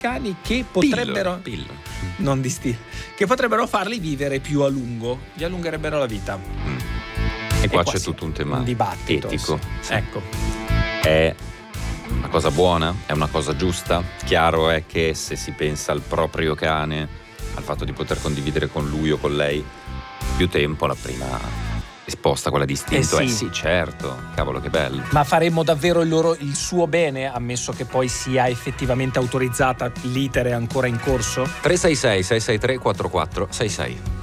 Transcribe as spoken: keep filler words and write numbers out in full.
cani che potrebbero Pillo, pillo. non distillo, che potrebbero farli vivere più a lungo, gli allungherebbero la vita. Mm. E qua c'è sì, tutto un tema un dibattito, etico. sì. Sì. Ecco. È una cosa buona? È una cosa giusta? Chiaro è che se si pensa al proprio cane, al fatto di poter condividere con lui o con lei più tempo, la prima risposta, quella di istinto, Eh è sì. sì, certo, cavolo che bello. Ma faremmo davvero il, loro, il suo bene, ammesso che poi sia effettivamente autorizzata, l'iter è ancora in corso? tre sei sei sei sei tre quattro quattro sei sei